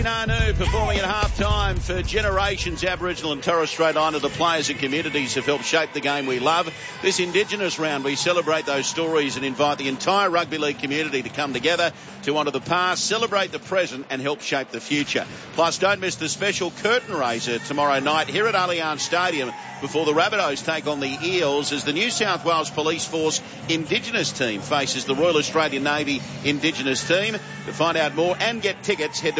Christine Arnoux performing at half-time for generations. Aboriginal and Torres Strait Islander players and communities have helped shape the game we love. This Indigenous round, we celebrate those stories and invite the entire rugby league community to come together to honour the past, celebrate the present and help shape the future. Plus, don't miss the special curtain raiser tomorrow night here at Allianz Stadium before the Rabbitohs take on the Eels as the New South Wales Police Force Indigenous team faces the Royal Australian Navy Indigenous team. To find out more and get tickets, head to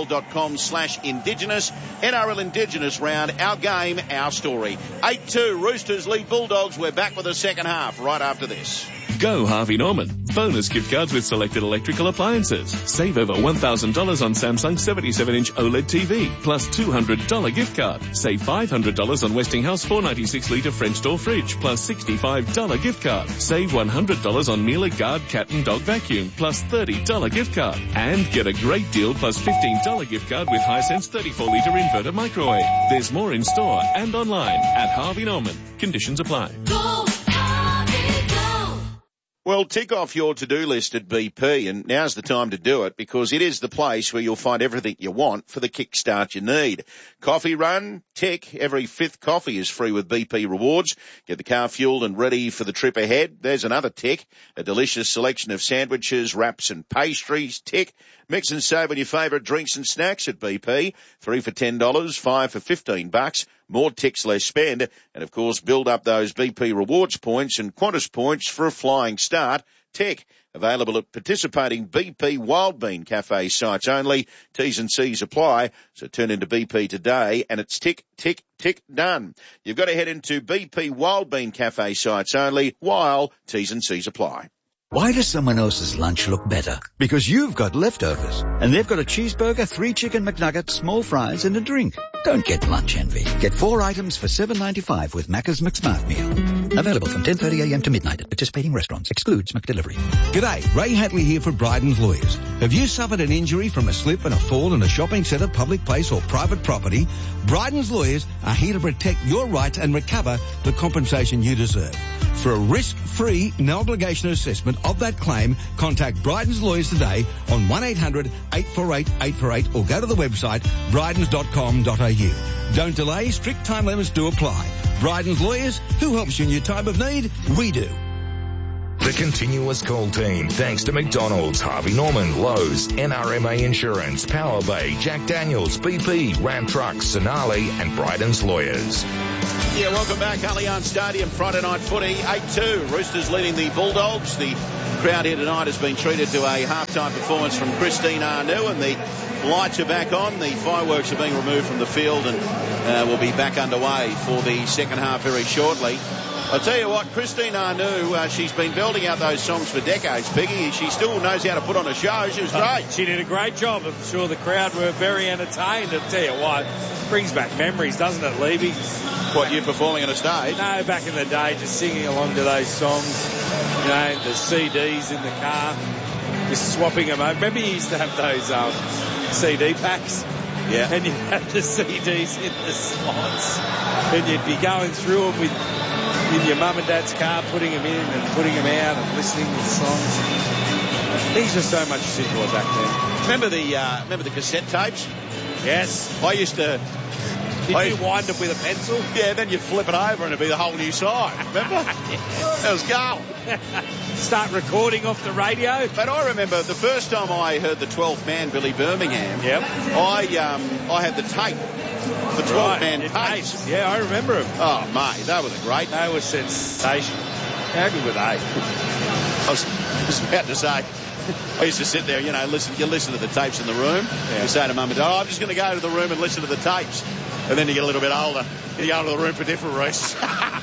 nrl.com/Indigenous. NRL Indigenous round, our game, our story. 8-2, Roosters lead Bulldogs. We're back with the second half right after this. Go Harvey Norman. Bonus gift cards with selected electrical appliances. Save over $1,000 on Samsung 77-inch OLED TV, plus $200 gift card. Save $500 on Westinghouse 496-litre French door fridge, plus $65 gift card. Save $100 on Miele Guard cat and dog vacuum, plus $30 gift card. And get a great deal plus $15 gift card with Hisense 34-litre inverter microwave. There's more in store and online at Harvey Norman. Conditions apply. Go, Harvey, go. Well, tick off your to-do list at BP, and now's the time to do it because it is the place where you'll find everything you want for the kickstart you need. Coffee run, tick. Every fifth coffee is free with BP Rewards. Get the car fueled and ready for the trip ahead. There's another tick. A delicious selection of sandwiches, wraps and pastries, tick. Mix and save on your favourite drinks and snacks at BP. 3 for $10, 5 for $15. More ticks, less spend. And, of course, build up those BP Rewards points and Qantas points for a flying start. Tick. Available at participating BP Wild Bean Cafe sites only. T's and C's apply. So turn into BP today and it's tick, tick, tick, done. You've got to head into BP Wild Bean Cafe sites only while T's and C's apply. Why does someone else's lunch look better? Because you've got leftovers. And they've got a cheeseburger, 3 chicken McNuggets, small fries and a drink. Don't get lunch envy. Get 4 items for $7.95 with Macca's McSmart Meal. Available from 10:30am to midnight at participating restaurants. Excludes McDelivery. G'day, Ray Hatley here for Bryden's Lawyers. Have you suffered an injury from a slip and a fall in a shopping centre, public place or private property? Bryden's Lawyers are here to protect your rights and recover the compensation you deserve. For a risk-free, no-obligation assessment of that claim, contact Bryden's Lawyers today on 1-800-848-848 or go to the website brydens.com.au. Don't delay, strict time limits do apply. Bryden's Lawyers, who helps you in your time of need? We do. The continuous call team, thanks to McDonald's, Harvey Norman, Lowe's, NRMA Insurance, Power Bay, Jack Daniels, BP, Ram Trucks, Sonali and Bryden's Lawyers. Yeah, welcome back. Allianz Stadium, Friday night footy, 8-2. Roosters leading the Bulldogs. The crowd here tonight has been treated to a half-time performance from Christine Arnoux, and the lights are back on. The fireworks are being removed from the field and will be back underway for the second half very shortly. I'll tell you what, Christine Arnoux, she's been building out those songs for decades, Piggy. She still knows how to put on a show. She was great. She did a great job. I'm sure the crowd were very entertained. I'll tell you what, brings back memories, doesn't it, Levy? What, you performing on a stage? No, back in the day, just singing along to those songs, you know, the CDs in the car, just swapping them over. Remember you used to have those CD packs? Yeah. And you'd have the CDs in the slots, and you'd be going through them in your mum and dad's car, putting them in and putting them out and listening to the songs. Things were so much simpler back then. Remember the cassette tapes? Yes. I used to... Did you wind them with a pencil? Yeah, then you flip it over and it'd be the whole new side. Remember? That was gold. Start recording off the radio. But I remember the first time I heard the 12th man, Billy Birmingham. Yep. I had the tape. The 12-man tapes. Yeah, I remember them. Oh, mate, they were great. They were sensational. How good were they? I was about to say, I used to sit there, you listen to the tapes in the room. Yeah. You say to mum and dad, I'm just going to go to the room and listen to the tapes. And then you get a little bit older. You go to the room for different reasons.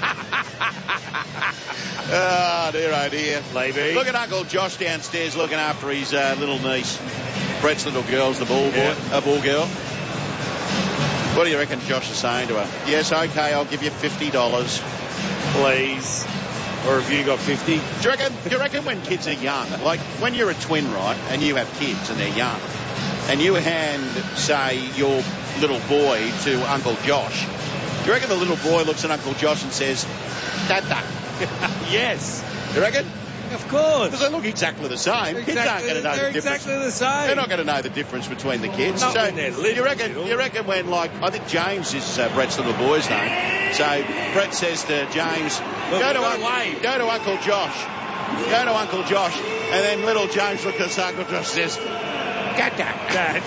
Oh, dear. Levy. Look at Uncle Josh downstairs looking after his little niece. Brett's little girl's the ball boy, a ball girl. What do you reckon Josh is saying to her? Yes, okay, I'll give you $50. Please. Or have you got 50? Do you reckon when kids are young, like when you're a twin, right, and you have kids and they're young, and you hand, say, your little boy to Uncle Josh, do you reckon the little boy looks at Uncle Josh and says, Dada? Yes. You reckon? Of course. Because they look exactly the same. Kids aren't going to know the difference. Exactly the same. They're not going to know the difference between the kids. Not So when they're little, you reckon when, like, I think James is Brett's little boy's name. So Brett says to James, go to Uncle Josh. Go to Uncle Josh. And then little James looks at Uncle Josh and says, Dad.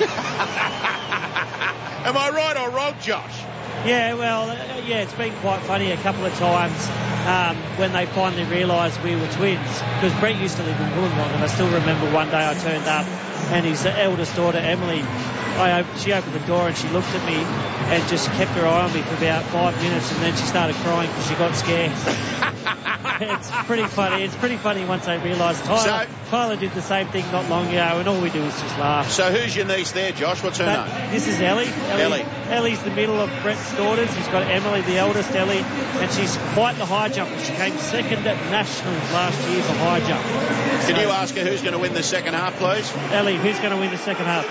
Am I right or wrong, Josh? Yeah, well, it's been quite funny a couple of times when they finally realised we were twins. Because Brett used to live in Wollongong, and I still remember one day I turned up and his eldest daughter, Emily, she opened the door and she looked at me and just kept her eye on me for about 5 minutes, and then she started crying because she got scared. It's pretty funny. It's pretty funny once they realise. Tyler did the same thing not long ago, and all we do is just laugh. So who's your niece there, Josh? What's her name? This is Ellie. Ellie's the middle of Brett's daughters. He's got Emily, the eldest, Ellie, and she's quite the high jumper. She came second at Nationals last year for high jump. Can you ask her who's going to win the second half, please? Ellie, who's going to win the second half?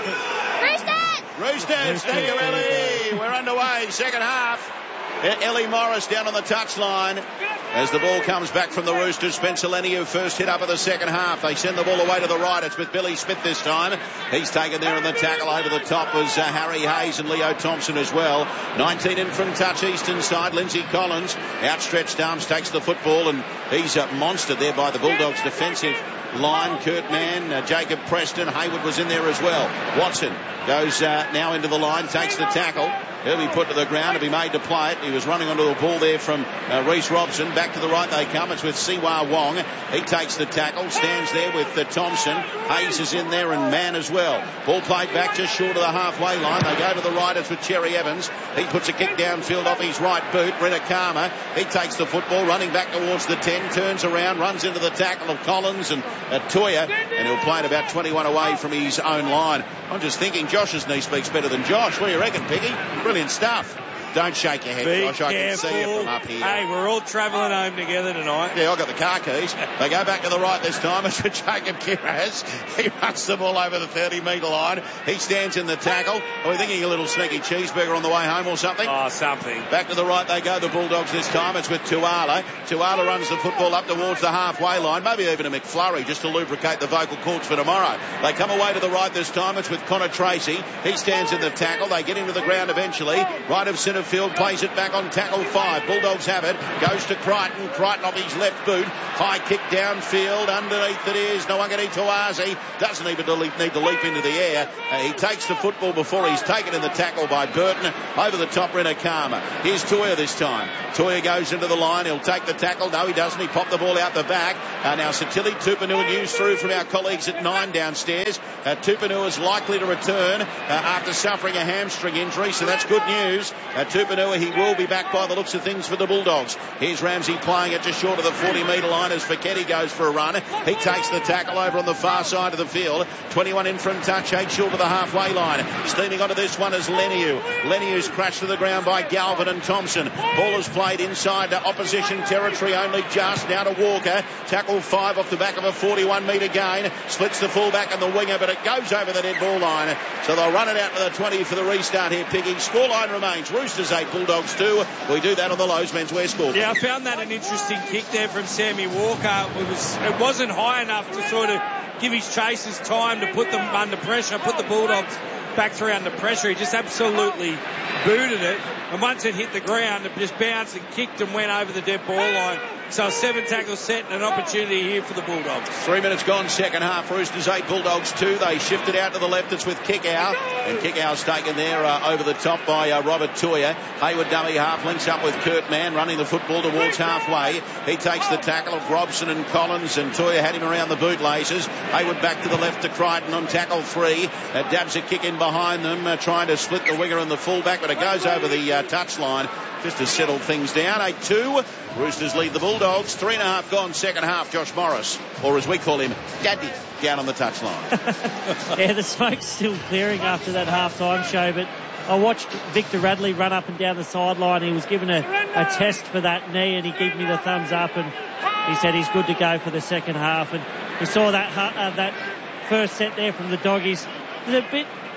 Roosters. Thank you, Ellie. We're underway. Second half. Ellie Morris down on the touchline. As the ball comes back from the Roosters, Spencer Leniu first hit up of the second half. They send the ball away to the right. It's with Billy Smith this time. He's taken there in the tackle. Over the top was Harry Hayes and Leo Thompson as well. 19 in from touch, eastern side. Lindsay Collins, outstretched arms, takes the football, and he's a monster there by the Bulldogs defensive line. Kurt Mann, Jacob Preston, Hayward was in there as well. Watson goes now into the line, takes the tackle. He'll be put to the ground to be made to play it. He was running onto the ball there from Reece Robson. Back to the right they come. It's with Siwa Wong. He takes the tackle, stands there with Thompson. Hayes is in there and Mann as well. Ball played back just short of the halfway line. They go to the right. It's with Cherry Evans. He puts a kick downfield off his right boot. Renakama, he takes the football, running back towards the 10, turns around, runs into the tackle of Collins and Toya, and he'll play it about 21 away from his own line. I'm just thinking Josh's knee speaks better than Josh. What do you reckon, Piggy? Brilliant stuff. Don't shake your head, Josh. Careful. I can see you from up here. Hey, we're all travelling home together tonight. Yeah, I've got the car keys. They go back to the right this time. It's for Jacob Kiraz. He runs the ball over the 30-metre line. He stands in the tackle. Are we thinking a little sneaky cheeseburger on the way home or something? Oh, something. Back to the right they go, the Bulldogs this time. It's with Tuala. Tuala runs the football up towards the halfway line. Maybe even a McFlurry just to lubricate the vocal cords for tomorrow. They come away to the right this time. It's with Connor Tracy. He stands in the tackle. They get him to the ground eventually. Right of centre field, plays it back on tackle 5. Bulldogs have it. Goes to Crichton. Crichton off his left boot. High kick downfield. Underneath it is Nwangari Tuazi. Doesn't even need to leap into the air. He takes the football before he's taken in the tackle by Burton. Over the top, Renakama. Here's Toya this time. Toya goes into the line. He'll take the tackle. No, he doesn't. He popped the ball out the back. Now Satili Tupanua news through from our colleagues at 9 downstairs. Tupanua is likely to return after suffering a hamstring injury, so that's good news. Tupanua, he will be back by the looks of things for the Bulldogs. Here's Ramsey playing it just short of the 40-metre line as Fiketti goes for a run. He takes the tackle over on the far side of the field. 21 in from touch, 8 short of the halfway line. Steaming onto this one is Leniu. Leniu's crashed to the ground by Galvin and Thompson. Ball is played inside opposition territory only just. Now to Walker. Tackle 5 off the back of a 41-metre gain. Splits the fullback and the winger, but it goes over the dead ball line. So they'll run it out to the 20 for the restart here, Piggy. Scoreline remains Roosters 8, Bulldogs 2. We do that on the Lowe's Menswear score. Yeah, I found that an interesting kick there from Sammy Walker. It wasn't high enough to sort of give his chasers time to put them under pressure, put the Bulldogs back through under pressure. He just absolutely booted it. And once it hit the ground, it just bounced and kicked and went over the dead ball line. So a 7 tackle set and an opportunity here for the Bulldogs. 3 minutes gone, second half. Roosters 8, Bulldogs 2. They shifted out to the left. It's with Kickow. And Kickow's taken there over the top by Robert Toya. Hayward dummy half links up with Kurt Mann running the football towards halfway. He takes the tackle of Robson and Collins, and Toya had him around the bootlaces. Hayward back to the left to Crichton on tackle 3. Dabs a kick in behind them, trying to split the winger and the fullback, but it goes over the touchline just to settle things down. 8-2. Roosters lead the Bulldogs. 3.5 gone, second half. Josh Morris, or as we call him, Daddy, down on the touchline. Yeah, the smoke's still clearing after that half-time show, but I watched Victor Radley run up and down the sideline. He was given a test for that knee, and he gave me the thumbs up, and he said he's good to go for the second half. And we saw that first set there from the Doggies. It was a bit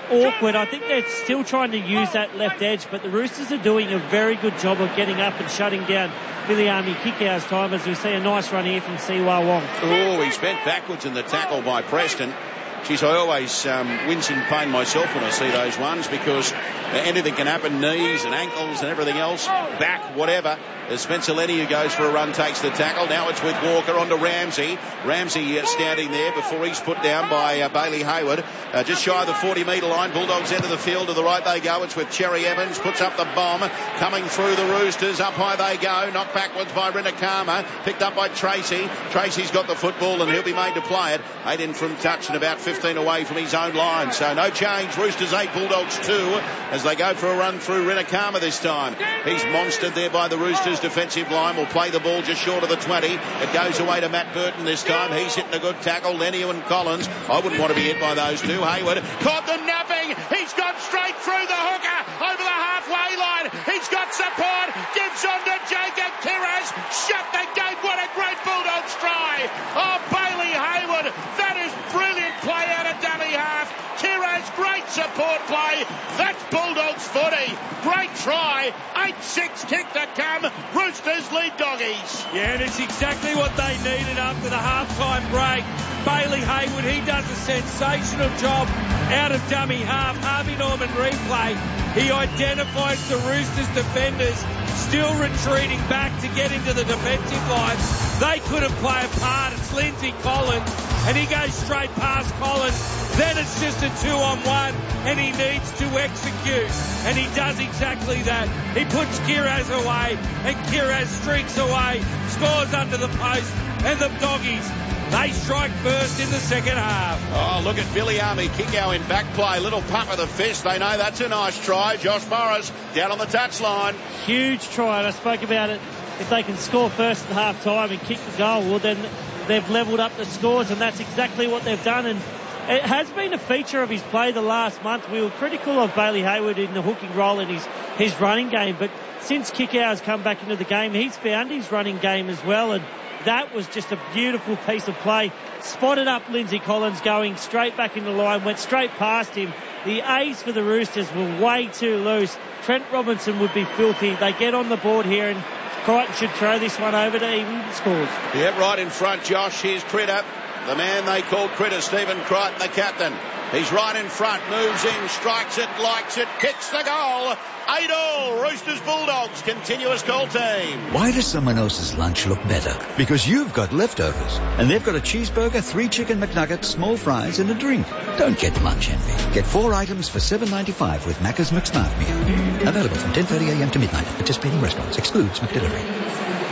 awkward. I think they're still trying to use that left edge, but the Roosters are doing a very good job of getting up and shutting down Viliami Kikau's time, as we see a nice run here from Siwa Wong. Oh, he's bent backwards in the tackle by Preston. Geez, I always wince in pain myself when I see those ones, because anything can happen, knees and ankles and everything else, back, whatever. As Spencer Lenny, who goes for a run, takes the tackle. Now it's with Walker on to Ramsey. Ramsey standing there before he's put down by Bailey Hayward. Just shy of the 40-metre line. Bulldogs enter the field. To the right they go. It's with Cherry Evans. Puts up the bomb. Coming through the Roosters. Up high they go. Knocked backwards by Rinakama. Picked up by Tracy. Tracy's got the football and he'll be made to play it. 8 in from touch and about 15 away from his own line. So no change. Roosters 8, Bulldogs 2 as they go for a run through Rinakama this time. He's monstered there by the Roosters defensive line. Will play the ball just short of the 20. It goes away to Matt Burton this time. He's hitting a good tackle. Lenny and Collins. I wouldn't want to be hit by those two. Hayward caught them napping. He's gone straight through the hooker over the halfway line. He's got support. Gives on to Jacob Kiraz. Shut the gate. What a great Bulldogs try. Oh, Bailey Hayward. That is brilliant play out of dummy half. Kiraz, great support play. That's Bulldogs footy. Great try. 8-6 kick to come. Roosters lead Doggies. Yeah, and it's exactly what they needed after the half-time break. Bailey Hayward, he does a sensational job out of dummy half. Harvey Norman replay. He identifies the Roosters defenders still retreating back to get into the defensive line. They couldn't play a part. It's Lindsay Collins, and he goes straight past Collins. Then it's just a 2-on-1, and he needs to execute, and he does exactly that. He puts Kiraz away, and Kiraz streaks away, scores under the post, and the Doggies, they strike first in the second half. Oh, look at Viliami Kikau in back play. Little pump of the fist. They know that's a nice try. Josh Morris down on the touchline. Huge try, and I spoke about it. If they can score first at half time and kick the goal, well, then they've levelled up the scores, and that's exactly what they've done. And it has been a feature of his play the last month. We were critical of Bailey Hayward in the hooking role in his running game, but since Kikau's come back into the game, he's found his running game as well, and that was just a beautiful piece of play. Spotted up Lindsay Collins going straight back in the line, went straight past him. The A's for the Roosters were way too loose. Trent Robinson would be filthy. They get on the board here, and Crichton should throw this one over to even scores. Yeah, right in front, Josh. Here's Critter. The man they called Critter, Stephen Crichton, the captain. He's right in front, moves in, strikes it, likes it, kicks the goal. 8-all, Roosters Bulldogs, continuous call team. Why does someone else's lunch look better? Because you've got leftovers. And they've got a cheeseburger, 3 chicken McNuggets, small fries and a drink. Don't get lunch envy. Get 4 items for $7.95 with Macca's McSmart Meal. Available from 10:30 a.m. to midnight at participating restaurants. Excludes McDelivery.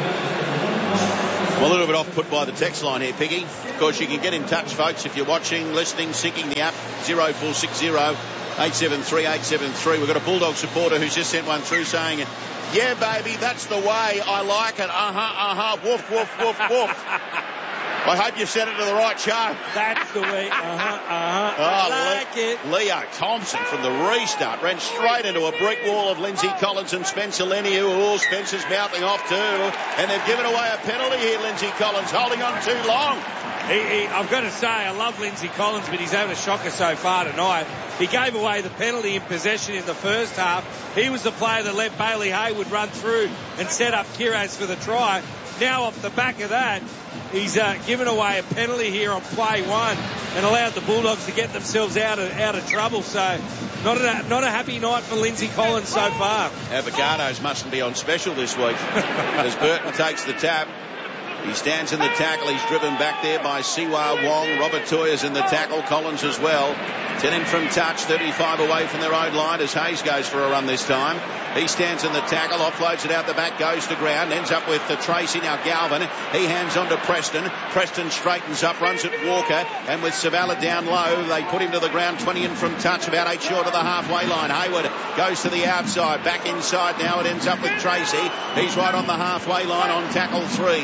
Well, a little bit off put by the text line here, Piggy. Of course, you can get in touch, folks, if you're watching, listening, syncing the app, 0460 873 873. We've got a Bulldog supporter who's just sent one through saying, yeah, baby, that's the way. I like it. Woof, woof, woof, woof. I hope you sent it to the right show. That's the way. I like it. Leo Thompson from the restart ran straight into a brick wall of Lindsay Collins and Spencer Lenny, who Spencer's mouthing off too. And they've given away a penalty here, Lindsay Collins, holding on too long. I've got to say, I love Lindsay Collins, but he's having a shocker so far tonight. He gave away the penalty in possession in the first half. He was the player that let Bailey Hayward run through and set up Kiraz for the try. Now off the back of that, he's given away a penalty here on play one and allowed the Bulldogs to get themselves out of trouble. So not a happy night for Lindsay Collins so far. Avocados mustn't be on special this week as Burton takes the tap. He stands in the tackle. He's driven back there by Siwa Wong. Robert Toyer's in the tackle. Collins as well. 10 in from touch. 35 away from their own line as Hayes goes for a run this time. He stands in the tackle. Offloads it out the back. Goes to ground. Ends up with Tracy. Now Galvin. He hands on to Preston. Preston straightens up. Runs at Walker. And with Savala down low, they put him to the ground. 20 in from touch. About 8 short of the halfway line. Hayward goes to the outside. Back inside now. It ends up with Tracy. He's right on the halfway line on tackle 3. Ball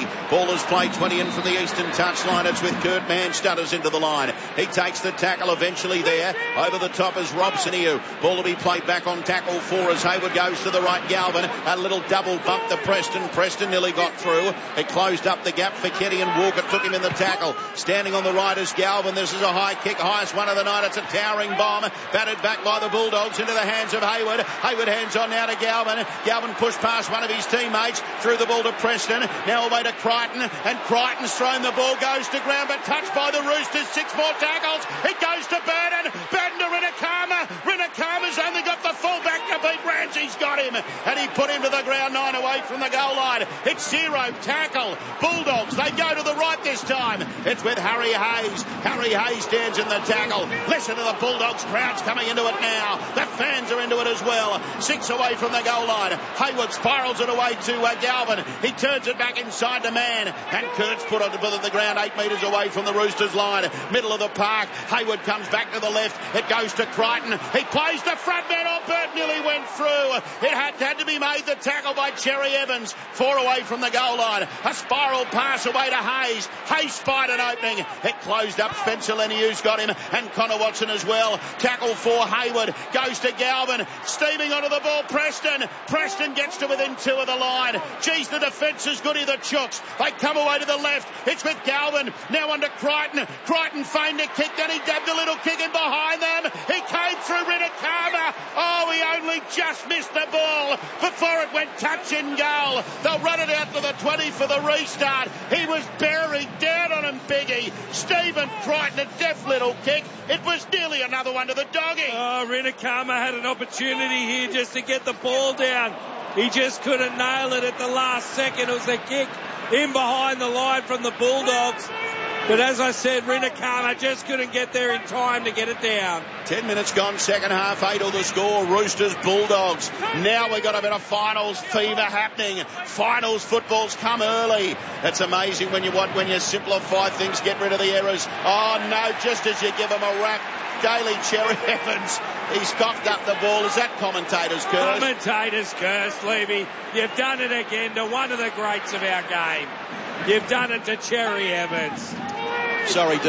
ball is played 20 in from the eastern touchline. It's with Kurt Manstutters into the line. He takes the tackle eventually there. Over the top is Robson here. Ball to be played back on tackle 4 as Hayward goes to the right. Galvin, a little double bump to Preston. Preston nearly got through. It closed up the gap for Kenny, and Walker took him in the tackle. Standing on the right is Galvin. This is a high kick, highest one of the night. It's a towering bomb. Batted back by the Bulldogs into the hands of Hayward. Hayward hands on now to Galvin. Galvin pushed past one of his teammates. Threw the ball to Preston. Now away to Crichton. And Crichton's thrown the ball. Goes to ground, but touched by the Roosters. 6 more tackles. It goes to Burden. Burden to Rinakama. Rinakama's only got the fullback to beat Ramsey's got him. And he put him to the ground 9 away from the goal line. It's 0 tackle. Bulldogs, they go to the right this time. It's with Harry Hayes. Harry Hayes stands in the tackle. Listen to the Bulldogs crowds coming into it now. The fans are into it as well. 6 away from the goal line. Hayward spirals it away to Galvin. He turns it back inside to Mann. And Kurtz put on the ground 8 metres away from the Roosters line. Middle of the park. Hayward comes back to the left. It goes to Crichton. He plays the front man. Oh, Burt nearly went through. It had to be made, the tackle by Cherry Evans. 4 away from the goal line. A spiral pass away to Hayes. Hayes spied an opening. It closed up. Spencer Leniu's got him, and Connor Watson as well. Tackle for Hayward. Goes to Galvin. Steaming onto the ball. Preston gets to within 2 of the line. Geez, the defence is good here, the Chooks. They come away to the left. It's with Galvin. Now under Crichton. Crichton feigned a kick. Then he dabbed a little kick in behind them. He came through Rinakama. Oh, he only just missed the ball before it went touch in goal. They'll run it out to the 20 for the restart. He was buried down on him, Biggie. Stephen Crichton, a deft little kick. It was nearly another one to the doggy. Oh, Rinakama had an opportunity here just to get the ball down. He just couldn't nail it at the last second. It was a kick in behind the line from the Bulldogs. But as I said, Rinakama just couldn't get there in time to get it down. 10 minutes gone, second half, 8 all the score. Roosters, Bulldogs. Now we've got a bit of finals fever happening. Finals football's come early. It's amazing when you simplify things, get rid of the errors. Oh no, just as you give them a whack. Daly Cherry Evans, he's cocked up the ball. Is that commentator's curse? Commentator's curse, Levy. You've done it again to one of the greats of our game. You've done it to Cherry Evans. Sorry,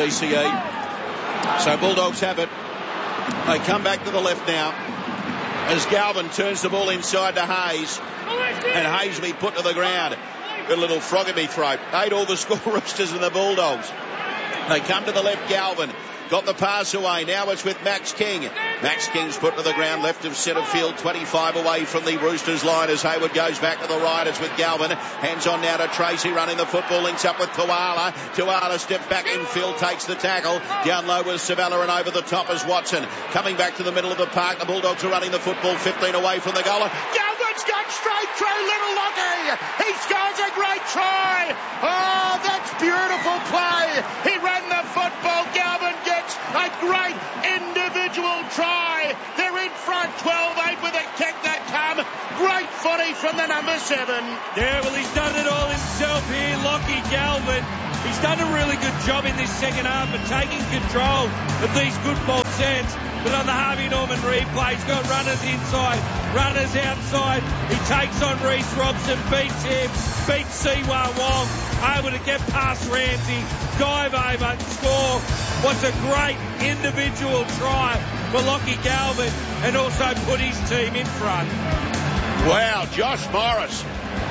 DCE. So Bulldogs have it. They come back to the left now as Galvin turns the ball inside to Hayes. And Hayes will be put to the ground. Got a little frog in me throat. 8 all the score, Roosters and the Bulldogs. They come to the left, Galvin. Got the pass away. Now it's with Max King. Max King's put to the ground left of centre field, 25 away from the Roosters line as Hayward goes back to the right. It's with Galvin. Hands on now to Tracy running the football. Links up with Koala. Koala steps back infield, takes the tackle. Down low with Savella and over the top is Watson. Coming back to the middle of the park. The Bulldogs are running the football, 15 away from the goal. Galvin's got straight through Little Lockie. He scores a great try. Oh, that's beautiful play. He ran the football. Galvin gets a great individual try. They're in front 12-8 with a kick that come. Great footy from the number 7. Yeah, well, he's done it all himself here, Lockie Galvin. He's done a really good job in this second half of taking control of these good ball sets. But on the Harvey Norman replay, he's got runners inside, runners outside. He takes on Reece Robson, beats him, beats Siwa Wong, able to get past Ramsey, dive over and score. What's a great individual try for Lockie Galvin, and also put his team in front. Wow, Josh Morris.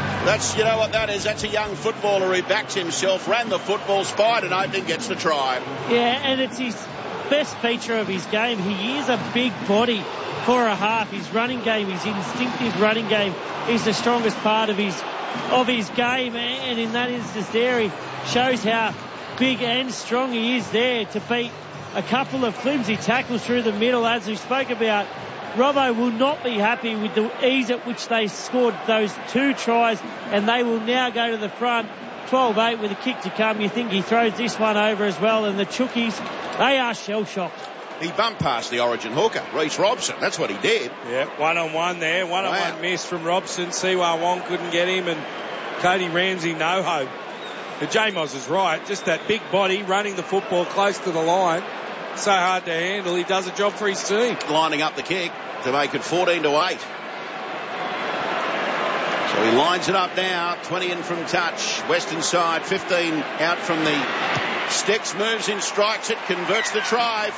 You know what that is? That's a young footballer who backs himself, ran the football, spied an opening, gets the try. Yeah, and it's his best feature of his game. He is a big body for a half. His running game, his instinctive running game is the strongest part of his game, and in that instance there he shows how big and strong he is there to beat a couple of flimsy tackles through the middle. As we spoke about, Robbo will not be happy with the ease at which they scored those 2 tries, and they will now go to the front 12-8 with a kick to come. You think he throws this one over as well, and the Chookies, they are shell-shocked. He bumped past the Origin hooker, Reece Robson. That's what he did. Yeah, one-on-one there. One-on-one miss from Robson. Siwa Wong couldn't get him, and Cody Ramsey, no hope. But J-Moz is right. Just that big body running the football close to the line. So hard to handle. He does a job for his team. Lining up the kick to make it 14-8. So he lines it up now. 20 in from touch. Western side, 15 out from the sticks. Moves in, strikes it, converts the try.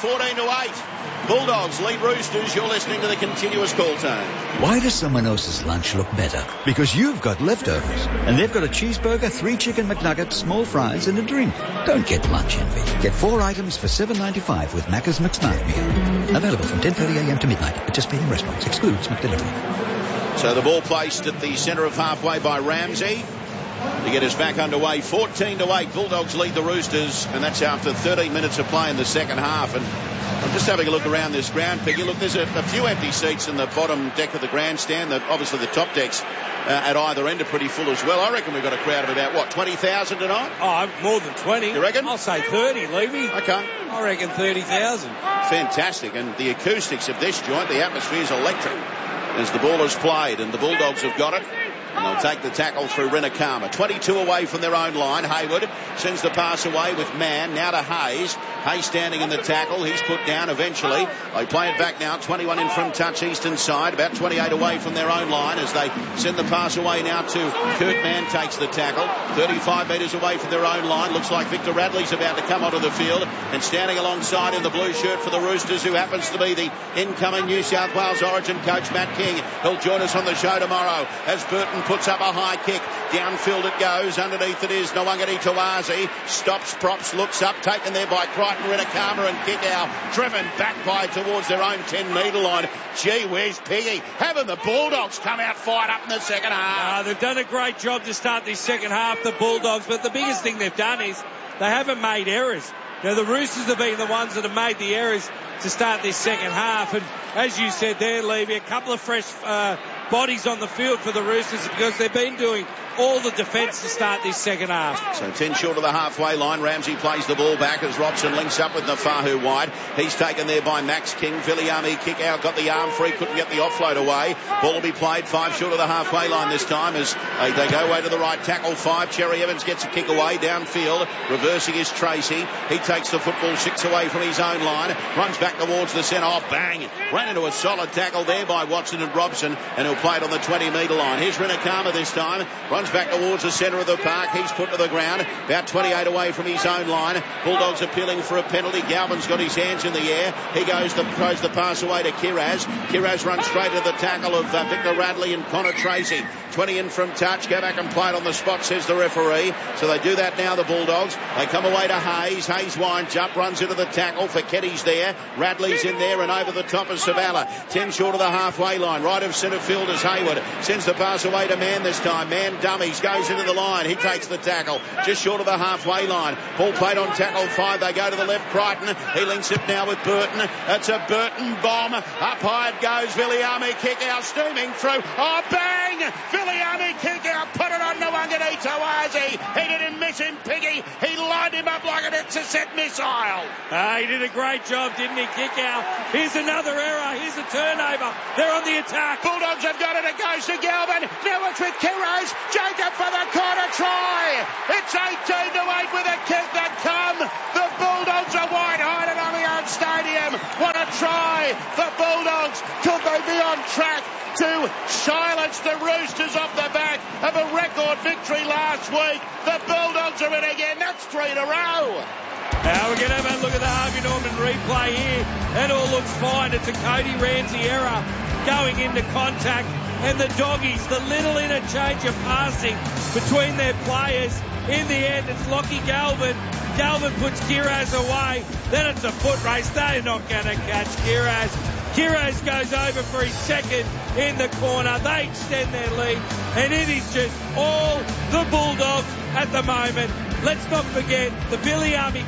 14-8. Bulldogs lead Roosters. You're listening to the continuous call tone. Why does someone else's lunch look better? Because you've got leftovers. And they've got a cheeseburger, 3 chicken McNuggets, small fries and a drink. Don't get lunch envy. Get 4 items for $7.95 with Macca's McSmart meal. Available from 10:30am to midnight. Participating restaurants. Excludes McDelivery. So the ball placed at the centre of halfway by Ramsey to get us back underway. 14-8. Bulldogs lead the Roosters, and that's after 13 minutes of play in the second half. And I'm just having a look around this ground, Peggy. Look, there's a few empty seats in the bottom deck of the grandstand. Obviously, the top decks at either end are pretty full as well. I reckon we've got a crowd of about, 20,000 tonight? Oh, more than 20. You reckon? I'll say 30, Levy. Okay. I reckon 30,000. Fantastic. And the acoustics of this joint, the atmosphere is electric as the ball is played, and the Bulldogs have got it. And they'll take the tackle through Rinakama. 22 away from their own line. Hayward sends the pass away with Mann. Now to Hayes. Hayes standing in the tackle. He's put down eventually. They play it back now. 21 in from touch, eastern side. About 28 away from their own line as they send the pass away now to Kurt Mann takes the tackle. 35 metres away from their own line. Looks like Victor Radley's about to come onto the field. And standing alongside in the blue shirt for the Roosters, who happens to be the incoming New South Wales Origin coach, Matt King. He'll join us on the show tomorrow as Burton puts up a high kick. Downfield it goes. Underneath it is Nwangari Tawazi. Stops, props, looks up. Taken there by Crichton, Rinakama and Kickow. Driven back by towards their own 10-metre line. Gee whiz, Piggy. Having the Bulldogs come out fired up in the second half. They've done a great job to start this second half, the Bulldogs. But the biggest thing they've done is they haven't made errors. Now, the Roosters have been the ones that have made the errors to start this second half. And as you said there, Levy, a couple of fresh bodies on the field for the Roosters because they've been doing all the defence to start this second half. So 10 short of the halfway line. Ramsey plays the ball back as Robson links up with Nafahu wide. He's taken there by Max King. Viliami kick out, got the arm free, couldn't get the offload away. Ball will be played 5 short of the halfway line this time as they go away to the right tackle. 5. Cherry Evans gets a kick away downfield. Reversing is Tracy. He takes the football 6 away from his own line. Runs back towards the centre. Oh, bang! Ran into a solid tackle there by Watson and Robson, and he'll play it on the 20-metre line. Here's Rinakama this time. Runs back towards the centre of the park. He's put to the ground. About 28 away from his own line. Bulldogs appealing for a penalty. Galvin's got his hands in the air. He throws the pass away to Kiraz. Kiraz runs straight to the tackle of Victor Radley and Connor Tracy. 20 in from touch. Go back and play it on the spot, says the referee. So they do that now, the Bulldogs. They come away to Hayes. Hayes winds up, runs into the tackle. Feketti's there. Radley's in there and over the top of Savala. 10 short of the halfway line. Right of centre field is Hayward. Sends the pass away to Mann this time. Mann dummies. Goes into the line. He takes the tackle. Just short of the halfway line. Ball played on tackle 5. They go to the left. Crichton. He links it now with Burton. It's a Burton bomb. Up high it goes. Viliami kick out. Steaming through. Oh, bang! Viliami kick out. Put it on Nwangari Tawazi. He didn't miss him, Piggy. He lined him up like an intercept missile. He did a great job, didn't he? Kick out. Here's another error. Here's a turnover. They're on the attack. Bulldogs have got it. It goes to Galvin. Now it's with Kiraz. Jacob for the corner try. It's 18-8 with a kick that come. The Bulldogs are wide-eyed at Allianz Stadium. What a try. The Bulldogs. Could they be on track to silence the Roosters off the back of a record victory last week? The Bulldogs are in again. That's 3 in a row. Now we're going to have a look at the Harvey Norman replay here. It all looks fine. It's a Cody Ramsey error going into contact. And the Doggies, the little interchange of passing between their players. In the end, it's Lockie Galvin. Galvin puts Kiraz away. Then it's a foot race. They're not going to catch Kiraz. Kiraz goes over for his second in the corner. They extend their lead. And it is just all the Bulldogs at the moment. Let's not forget the Viliami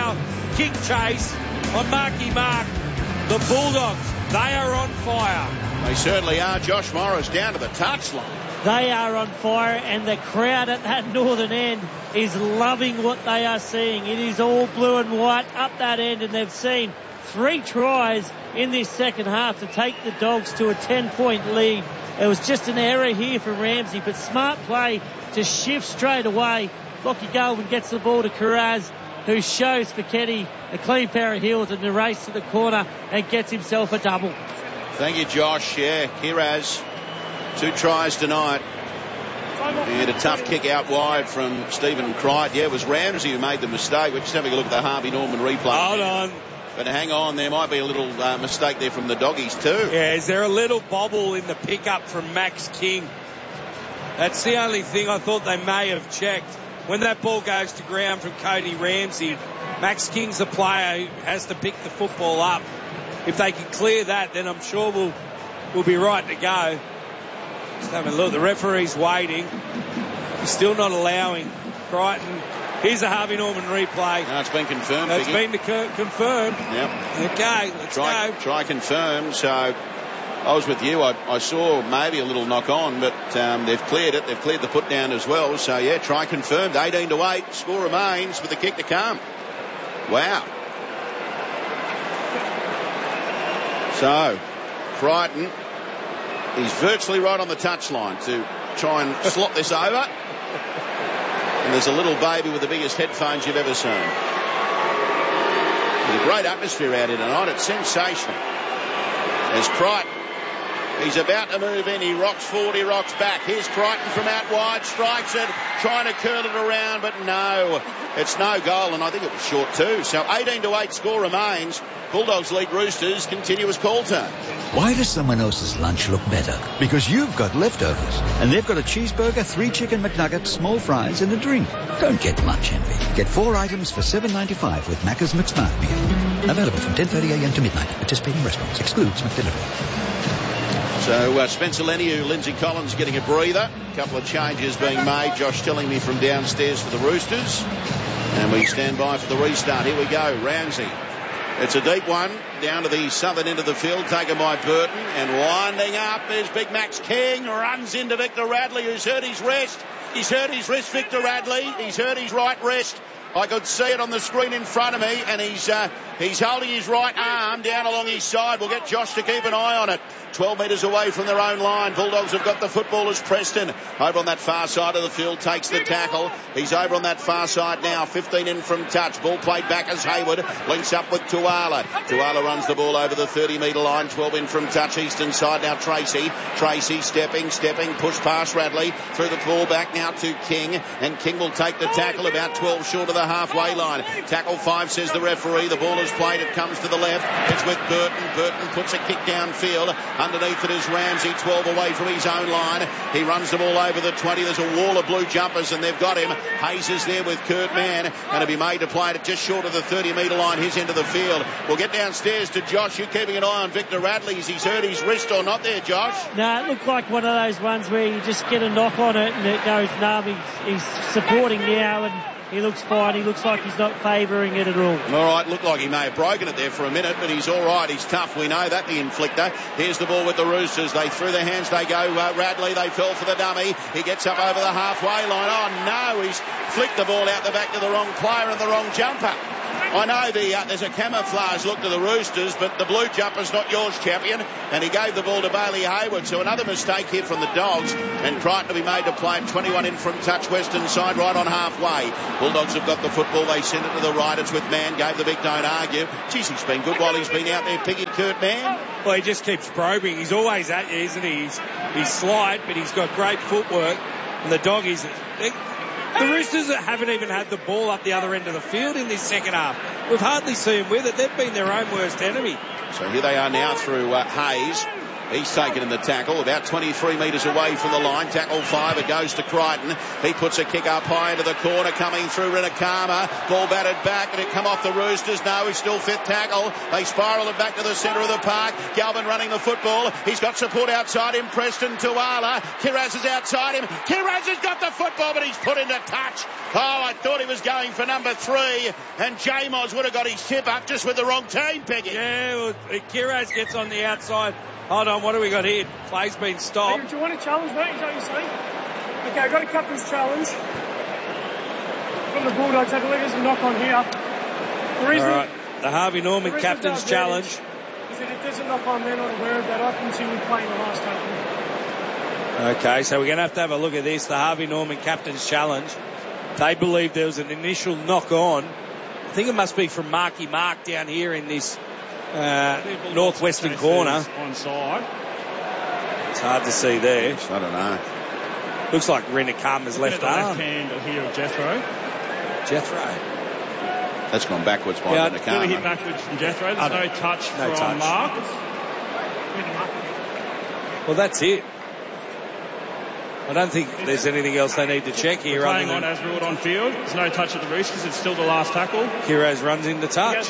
kick chase on Marky Mark. The Bulldogs, they are on fire. They certainly are. Josh Morris down to the touchline. They are on fire, and the crowd at that northern end is loving what they are seeing. It is all blue and white up that end, and they've seen 3 tries in this second half to take the Dogs to a 10-point lead. It was just an error here from Ramsey, but smart play to shift straight away. Lockie Galvin gets the ball to Kiraz, who shows Feketi a clean pair of heels in the race to the corner and gets himself a double. Thank you, Josh. Yeah, Kiraz, 2 tries tonight. He had a tough kick out wide from Stephen Crichton. Yeah, it was Ramsey who made the mistake. We're just having a look at the Harvey Norman replay. Hold on. But hang on, there might be a little mistake there from the doggies too. Yeah, is there a little bobble in the pickup from Max King? That's the only thing I thought they may have checked. When that ball goes to ground from Cody Ramsey, Max King's the player who has to pick the football up. If they can clear that, then I'm sure we'll be right to go. Just having a look. The referee's waiting. He's still not allowing Crichton. Here's a Harvey Norman replay. No, it's been confirmed. It's been confirmed. Yep. Okay, let's go. Try confirm. So I was with you. I saw maybe a little knock on, but they've cleared it. They've cleared the put down as well. So yeah, try confirmed. 18-8. Score remains with the kick to come. Wow. So Crichton, he's virtually right on the touchline to try and slot this over. And there's a little baby with the biggest headphones you've ever seen. There's a great atmosphere out here tonight. It's sensational. There's Crichton. He's about to move in. He rocks forward. He rocks back. Here's Crichton from out wide. Strikes it. Trying to curl it around, but no. It's no goal, and I think it was short too. So 18-8 score remains. Bulldogs lead Roosters. Continuous call time. Why does someone else's lunch look better? Because you've got leftovers. And they've got a cheeseburger, 3 chicken McNuggets, small fries, and a drink. Don't get lunch envy. Get 4 items for $7.95 with Macca's McSmart meal. Available from 10:30 a.m. to midnight. Participating restaurants. Excludes McDelivery. So Spencer Leniu, Lindsay Collins getting a breather. A couple of changes being made. Josh telling me from downstairs for the Roosters. And we stand by for the restart. Here we go. Ramsey. It's a deep one down to the southern end of the field, taken by Burton, and winding up is Big Max King, runs into Victor Radley, who's hurt his wrist. He's hurt his wrist, Victor Radley. He's hurt his right wrist. I could see it on the screen in front of me, and he's holding his right arm down along his side. We'll get Josh to keep an eye on it. 12 metres away from their own line. Bulldogs have got the football as Preston over on that far side of the field takes the tackle. He's over on that far side now. 15 in from touch. Ball played back as Hayward links up with Tuala. Tuala runs the ball over the 30-metre line. 12 in from touch. Eastern side now Tracy. Tracy stepping, push past Radley. Through the ball back now to King. And King will take the tackle about 12 short of the halfway line. Tackle 5 says the referee. The ball is played. It comes to the left. It's with Burton. Burton puts a kick downfield. Underneath it is Ramsey, 12 away from his own line. He runs the ball over the 20. There's a wall of blue jumpers and they've got him. Hayes is there with Kurt Mann. Going to be made to play it just short of the 30-metre line, his end of the field. We'll get downstairs to Josh. You're keeping an eye on Victor Radley. Is he's hurt his wrist or not there, Josh? No, it looked like one of those ones where you just get a knock on it and it goes numb. He's supporting now and he looks fine. He looks like he's not favouring it at all. All right, looked like he may have broken it there for a minute, but he's all right. He's tough. We know that, the inflictor. Here's the ball with the Roosters. They threw their hands. They go Radley. They fell for the dummy. He gets up over the halfway line. Oh, no. He's flicked the ball out the back to the wrong player and the wrong jumper. I know there's a camouflage look to the Roosters, but the blue jumper's not yours, champion. And he gave the ball to Bailey Hayward. So another mistake here from the Dogs. And Crichton to be made to play. 21 in from touch, western side, right on halfway. Bulldogs have got the football. They send it to the right. It's with Mann. Gave the big don't argue. Geez, he's been good while he's been out there picking Kurt Mann. Well, he just keeps probing. He's always at you, isn't he? He's slight, but he's got great footwork. And the Doggies... The Roosters haven't even had the ball up the other end of the field in this second half. We've hardly seen them with it. They've been their own worst enemy. So here they are now through Hayes. He's taken in the tackle, about 23 metres away from the line. Tackle 5, it goes to Crichton. He puts a kick up high into the corner, coming through Rinakama. Ball batted back, and it come off the Roosters. No, he's still fifth tackle. They spiral it back to the centre of the park. Galvin running the football. He's got support outside him. Preston Tuala. Kiraz is outside him. Kiraz has got the football, but he's put into touch. Oh, I thought he was going for number 3, and Jamos would have got his tip up just with the wrong team, Peggy. Yeah, well, Kiraz gets on the outside. Hold on, what do we got here? Play's been stopped. Do you want a challenge, mate? Is that what you're saying? Okay, I've got a captain's challenge from the Bulldogs. I believe there's a knock on here. All right, the Harvey Norman captain's challenge. He said if there's a knock on, they're not aware of that. I continue playing the last tackle. Okay, so we're going to have a look at this. The Harvey Norman captain's challenge. They believe there was an initial knock on. I think it must be from Marky Mark down here in this northwestern corner. Onside. It's hard to see there. I don't know. Looks like Rinakama's left arm. Left hand here of Jethro. That's gone backwards by Clearly Rinakama. hit backwards from Jethro. There's no touch from Mark. Well, that's it. I don't think there's anything else they need to check here. Playing on as ruled on field. There's no touch at the Roosters. It's still the last tackle. Heroes runs into touch.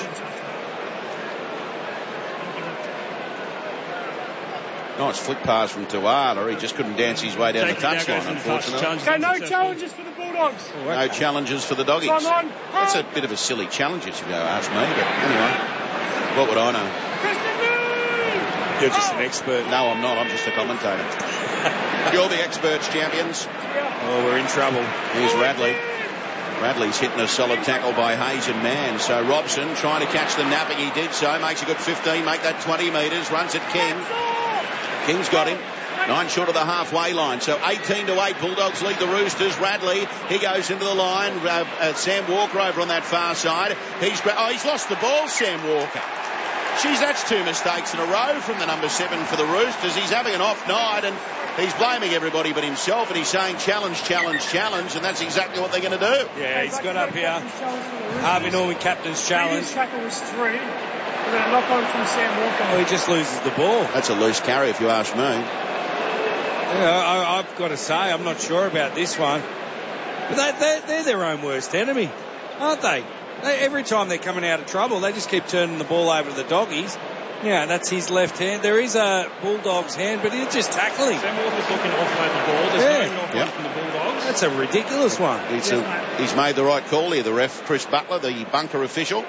Nice flick pass from Tuala. He just couldn't dance his way down the touchline, unfortunately. Okay, no challenges for the Bulldogs. No challenges for the Doggies. That's a bit of a silly challenge if you go ask me, but anyway, what would I know? You're just an expert. No, I'm not. I'm just a commentator. You're the experts, champions. Oh, we're in trouble. Here's Radley. Radley's hitting a solid tackle by Hayes and Mann. So Robson trying to catch the napping. He did so. Makes a good 15. Make that 20 metres. Runs at King. King's got him. 9 short of the halfway line. So 18-8. Bulldogs lead the Roosters. Radley, he goes into the line. Sam Walker over on that far side. He's lost the ball, Sam Walker. Geez, that's 2 mistakes in a row from the number 7 for the Roosters. He's having an off night and he's blaming everybody but himself, and he's saying challenge, challenge, challenge, and that's exactly what they're going to do. Yeah, he's got up here. Harvey Norman captain's challenge. Previous tackle was 3. And then a knock on from Sam Walker. Oh, he just loses the ball. That's a loose carry if you ask me. Yeah, I've got to say, I'm not sure about this one. But they're their own worst enemy, aren't they? Every time they're coming out of trouble, they just keep turning the ball over to the Doggies. Yeah, that's his left hand. There is a Bulldog's hand, but he's just tackling. Sam Walker's looking to offload the ball. There's no knock on from the Bulldogs. That's a ridiculous one. He's made the right call here, the ref, Chris Butler, the bunker official.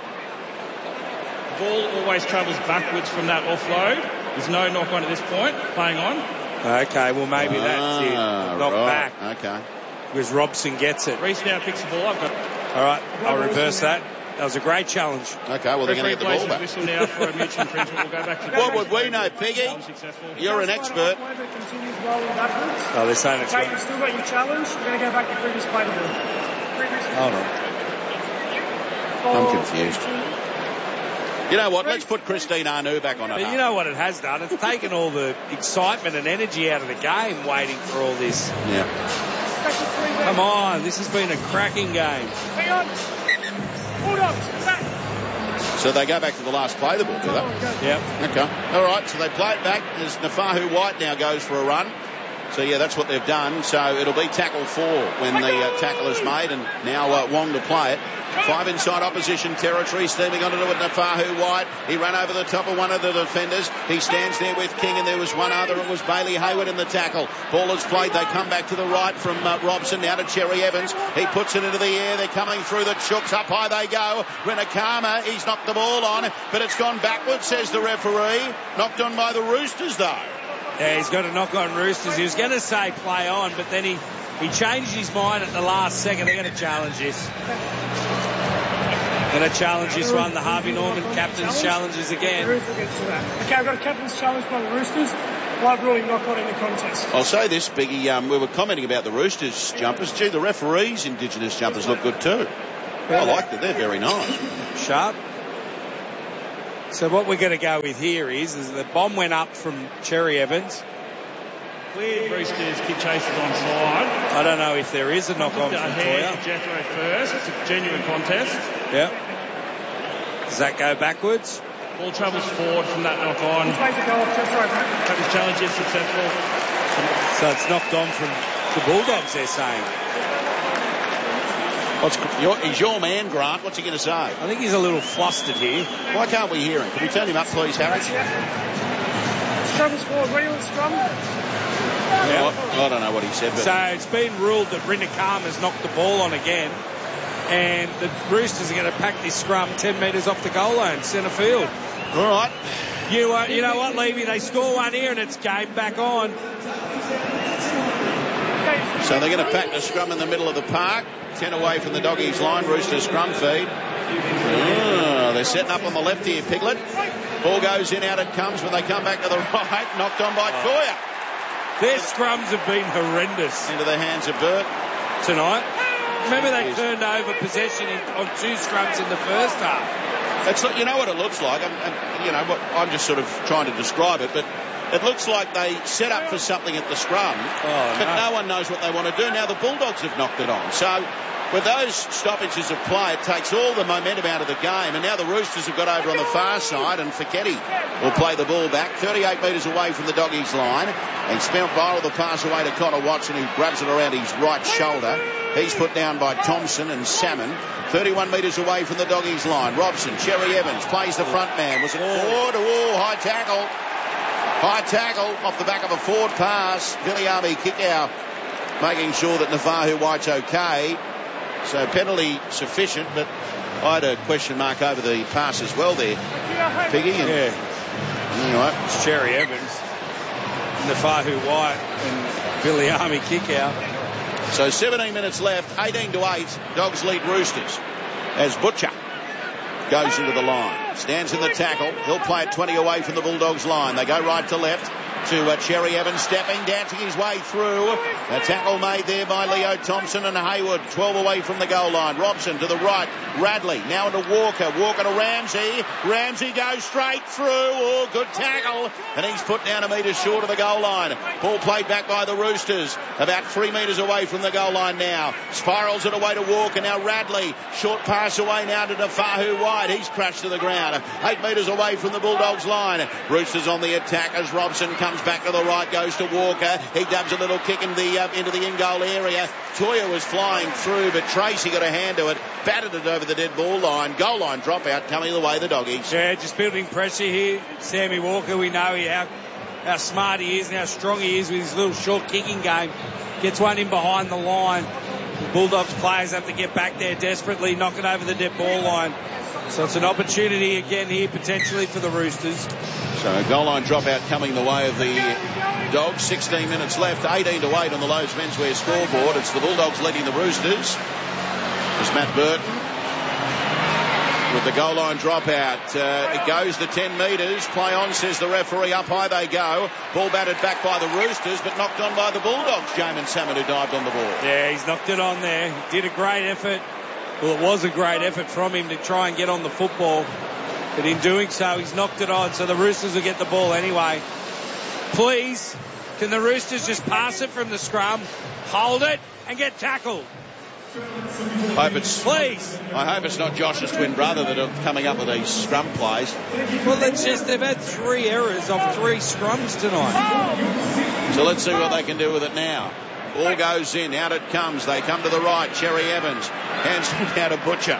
The ball always travels backwards from that offload. There's no knock on at this point. Playing on. Okay, well maybe that's it. Knock back. Okay. Because Robson gets it. Reece now picks the ball up. All right, I'll reverse that. That was a great challenge. Okay, well, they're going to get the ball back. Whistle now for a mutual infringement. We'll go back to what would we know, Piggy? You're an expert. Oh, they're saying it's okay, you've still got your challenge. You're going to go back to previous play to ball. Hold on. I'm confused. You know what? Let's put Christine Anu back on it. But you know what it has done? It's taken all the excitement and energy out of the game waiting for all this. Yeah. Come on, this has been a cracking game. Hang on. Bulldogs, back. So they go back to the last play, the ball, do they? Yep. Okay. All right, so they play it back as Nafahu White now goes for a run. So, yeah, that's what they've done. So it'll be tackle 4 when the tackle is made, and now Wong to play it. 5 inside opposition territory, steaming onto it, Nafahu White. He ran over the top of one of the defenders. He stands there with King, and there was one other. It was Bailey Hayward in the tackle. Ball is played. They come back to the right from Robson, now to Cherry Evans. He puts it into the air. They're coming through the chooks. Up high they go. Rinakama, he's knocked the ball on, but it's gone backwards, says the referee. Knocked on by the Roosters, though. Yeah, he's got a knock on Roosters. He was going to say play on, but then he changed his mind at the last second. They're going to challenge this. Going to challenge this one. The Harvey Norman captain's challenges again. Okay, I've got a captain's challenge by the Roosters. Live ruling knock on in the contest. I'll say this, Biggie. We were commenting about the Roosters jumpers. Gee, the referees' Indigenous jumpers look good too. I like that. They're very nice. Sharp. So what we're going to go with here is the bomb went up from Cherry Evans. Cleared Roosters, kid chases onside. I don't know if there is a knock on from Toya. Jethro first. It's a genuine contest. Yep. Does that go backwards? Ball travels forward from that knock on. Captain's challenge is successful. So it's knocked on from the Bulldogs, they're saying. He's your man, Grant. What's he going to say? I think he's a little flustered here. Why can't we hear him? Can we turn him up, please, Harry? Travels forward, real and scrum. Yeah. I don't know what he said. But so it's been ruled that Rinakama's knocked the ball on again, and the Roosters are going to pack this scrum 10 metres off the goal line, centre field. All right. You know what, Levy? They score one here and it's game back on. So they're going to pack the scrum in the middle of the park. 10 away from the Doggies line. Roosters scrum feed. They're setting up on the left here, Piglet. Ball goes in, out it comes when they come back to the right. Knocked on by Toya. Their scrums have been horrendous. Into the hands of Burt. Tonight. Remember they turned over possession on 2 scrums in the first half. You know what it looks like? I'm just sort of trying to describe it, but It looks like they set up for something at the scrum, but no one knows what they want to do. Now the Bulldogs have knocked it on. So with those stoppages of play, it takes all the momentum out of the game. And now the Roosters have got over on the far side, and Fiketti will play the ball back 38 metres away from the Doggies line. And Spout Viral the pass away to Connor Watson, who grabs it around his right shoulder. He's put down by Thompson and Salmon. 31 metres away from the Doggies line. Robson, Cherry Evans plays the front man. Was it forward? High tackle. High tackle off the back of a forward pass. Viliami kick out, making sure that Nafahu White's okay. So penalty sufficient, but I had a question mark over the pass as well there, Piggy. And anyway, it's Cherry Evans, Nafahu White, and Viliami kick out. So 17 minutes left, 18-8. Dogs lead Roosters as Butcher goes into the line. Stands in the tackle. He'll play it 20 away from the Bulldogs line. They go right to left to Cherry Evans, stepping, dancing his way through. A tackle made there by Leo Thompson and Hayward. 12 away from the goal line. Robson to the right. Radley now into Walker. Walker to Ramsey. Ramsey goes straight through. Oh, good tackle. And he's put down a metre short of the goal line. Ball played back by the Roosters. About 3 metres away from the goal line now. Spirals it away to Walker. Now Radley. Short pass away now to Nafahu White. He's crashed to the ground. 8 metres away from the Bulldogs line. Roosters on the attack as Robson comes back to the right, goes to Walker. He dubs a little kick into the in-goal area. Toya was flying through, but Tracy got a hand to it, batted it over the dead ball line. Goal line dropout coming the way of the Doggies. Yeah, just building pressure here. Sammy Walker, we know how smart he is and how strong he is with his little short kicking game. Gets one in behind the line. The Bulldogs players have to get back there desperately, knock it over the dead ball line. So it's an opportunity again here potentially for the Roosters. So a goal line dropout coming the way of the Dogs. 16 minutes left, 18-8 on the Lowe's Menswear scoreboard. It's the Bulldogs leading the Roosters. It's Matt Burton with the goal line dropout. It goes the 10 metres. Play on, says the referee. Up high they go. Ball batted back by the Roosters, but knocked on by the Bulldogs. Jamin Salmon, who dived on the ball. Yeah, he's knocked it on there. He did a great effort. Well, it was a great effort from him to try and get on the football. But in doing so, he's knocked it on. So the Roosters will get the ball anyway. Please, can the Roosters just pass it from the scrum, hold it, and get tackled? Please. I hope it's not Josh's twin brother that are coming up with these scrum plays. Well, they've had 3 errors off 3 scrums tonight. So let's see what they can do with it now. Ball goes in, out it comes. They come to the right. Cherry Evans hands it out to Butcher.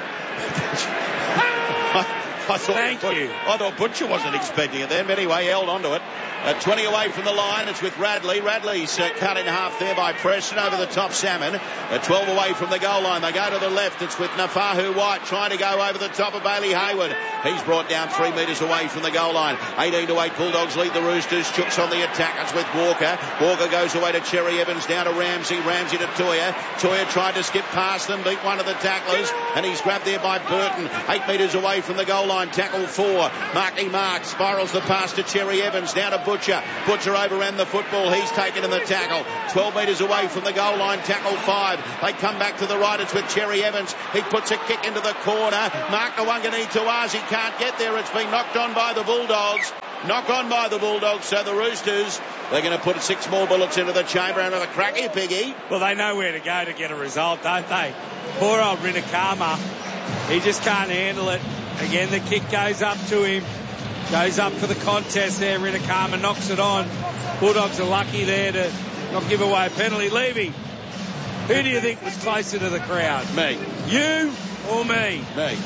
I thought Butcher wasn't expecting it then, but anyway, held onto it. 20 away from the line, it's with Radley. Radley's cut in half there by Preston over the top Salmon. 12 away from the goal line. They go to the left. It's with Nafahu White trying to go over the top of Bailey Hayward. He's brought down 3 metres away from the goal line. 18-8 Bulldogs lead the Roosters. Chooks on the attack. It's with Walker. Walker goes away to Cherry Evans, down to Ramsey. Ramsey to Toya. Toya tried to skip past them, beat one of the tacklers, and he's grabbed there by Burton. 8 metres away from the goal line. Tackle 4. Marky Mark spirals the pass to Cherry Evans, down to Butcher. Butcher overran the football. He's taken in the tackle. 12 metres away from the goal line. Tackle 5. They come back to the right. It's with Cherry Evans. He puts a kick into the corner. Mark Nawangani Tuazi can't get there. It's been knocked on by the Bulldogs. Knock on by the Bulldogs. So the Roosters, they're going to put 6 more bullets into the chamber and have a crack here, Piggy. Well, they know where to go to get a result, don't they? Poor old Rinakama. He just can't handle it. Again, the kick goes up to him. Goes up for the contest there. Rinakama knocks it on. Bulldogs are lucky there to not give away a penalty. Levy, who do you think was closer to the crowd? Me. You or me? Me.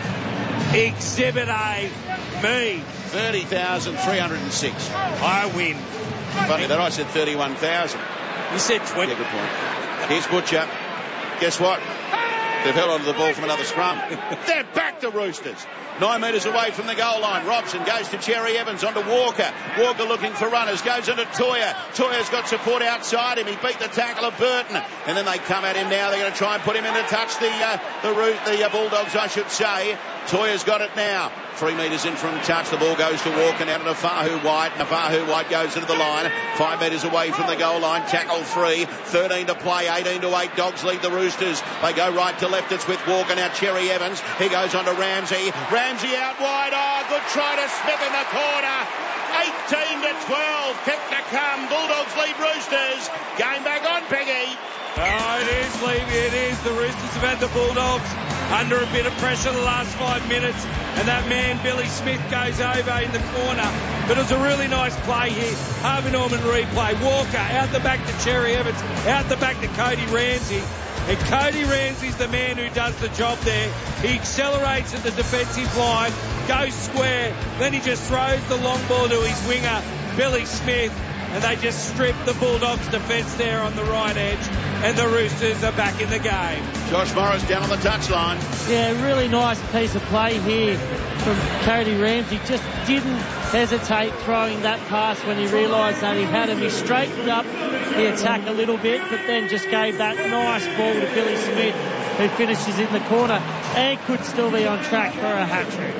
Exhibit A, me. 30,306. I win. Funny that I said 31,000. You said 20. Yeah, good point. Here's Butcher. Guess what? They've held onto the ball from another scrum. They're back to Roosters. 9 metres away from the goal line. Robson goes to Cherry Evans, onto Walker. Walker looking for runners, goes into Toya. Toya's got support outside him. He beat the tackle of Burton. And then they come at him now. They're going to try and put him in to touch the Bulldogs, I should say. Toya's got it now. 3 metres in from touch. The ball goes to Walker, now to Nafahu White. Nafahu White goes into the line. 5 metres away from the goal line. Tackle 3. 13 to play. 18-8. Dogs lead the Roosters. They go right to left. It's with Walker. Now Cherry Evans. He goes on to Ramsey. Ramsey out wide. Oh, good try to Smith in the corner. 18-12. Kick to come. Bulldogs lead Roosters. Game back on, Peggy. Oh, it is, Levy, it is. The Roosters have had the Bulldogs under a bit of pressure the last 5 minutes, and that man, Billy Smith, goes over in the corner. But it was a really nice play here. Harvey Norman replay. Walker out the back to Cherry Evans, out the back to Cody Ramsey. And Cody Ramsey's the man who does the job there. He accelerates at the defensive line, goes square, then he just throws the long ball to his winger, Billy Smith, and they just strip the Bulldogs' defence there on the right edge, and the Roosters are back in the game. Josh Morris down on the touchline. Yeah, really nice piece of play here from Cody Ramsey. Just didn't hesitate throwing that pass when he realised that he had him. He straightened up the attack a little bit, but then just gave that nice ball to Billy Smith, who finishes in the corner and could still be on track for a hat-trick.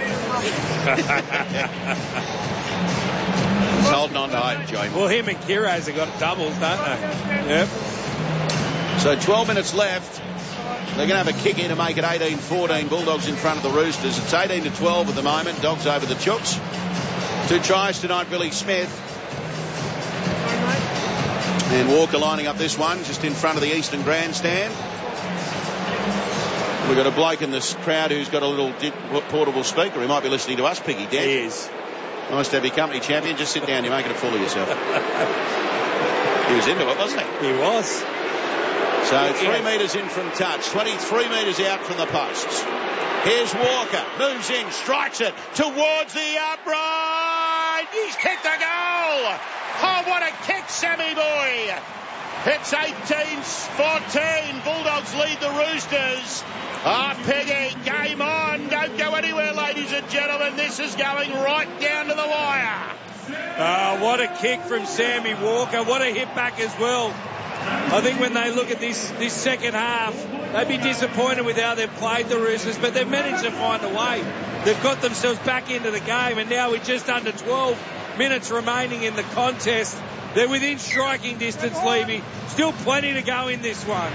He's holding on to hope, Joe. Well, him and Kiraz have got doubles, don't they? Yep. So 12 minutes left. They're going to have a kick in to make it 18-14. Bulldogs in front of the Roosters. It's 18-12 at the moment. Dogs over the Chooks. 2 tries tonight, Billy Smith. And Walker lining up this one just in front of the Eastern Grandstand. We've got a bloke in this crowd who's got a little portable speaker. He might be listening to us, Piggy. Dan. He is. Nice to have your company, champion. Just sit down. You're making a fool of yourself. He was into it, wasn't he? He was. So 3 metres in from touch. 23 metres out from the posts. Here's Walker. Moves in. Strikes it towards the upright. He's kicked a goal. Oh, what a kick, Sammy boy. It's 18-14. Bulldogs lead the Roosters. Peggy, game on. Don't go anywhere, ladies and gentlemen. This is going right down to the wire. What a kick from Sammy Walker. What a hit back as well. I think when they look at this second half, they'd be disappointed with how they've played the Roosters, but they've managed to find a way. They've got themselves back into the game, and now with just under 12 minutes remaining in the contest, they're within striking distance, Levy. Still plenty to go in this one.